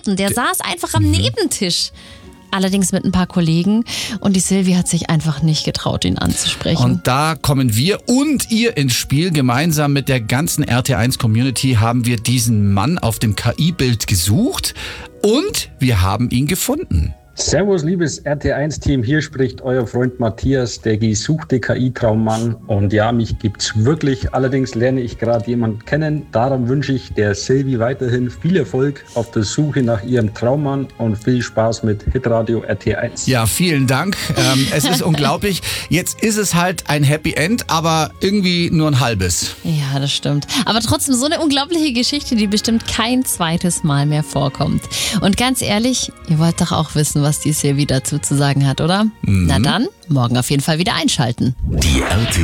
Garten. Der saß einfach am Nebentisch. Allerdings mit ein paar Kollegen und die Silvi hat sich einfach nicht getraut, ihn anzusprechen. Und da kommen wir und ihr ins Spiel. Gemeinsam mit der ganzen RT1-Community haben wir diesen Mann auf dem KI-Bild gesucht und wir haben ihn gefunden. Servus, liebes RT1-Team, hier spricht euer Freund Matthias, der gesuchte KI-Traummann. Und ja, mich gibt's wirklich. Allerdings lerne ich gerade jemanden kennen. Darum wünsche ich der Silvi weiterhin viel Erfolg auf der Suche nach ihrem Traummann und viel Spaß mit Hitradio RT1. Ja, vielen Dank. Es ist unglaublich. Jetzt ist es halt ein Happy End, aber irgendwie nur ein halbes. Ja, das stimmt. Aber trotzdem so eine unglaubliche Geschichte, die bestimmt kein zweites Mal mehr vorkommt. Und ganz ehrlich, ihr wollt doch auch wissen, was die Silvi dazu zu sagen hat, oder? Na dann, morgen auf jeden Fall wieder einschalten. Die RT